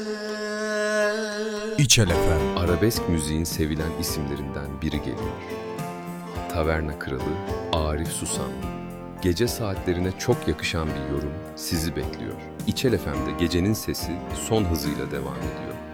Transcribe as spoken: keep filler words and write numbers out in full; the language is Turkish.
İçel Efem. Arabesk müziğin sevilen isimlerinden biri geliyor. Taverna Kralı Arif Susam. Gece saatlerine çok yakışan bir yorum sizi bekliyor. İçel Efem'de gecenin sesi son hızıyla devam ediyor.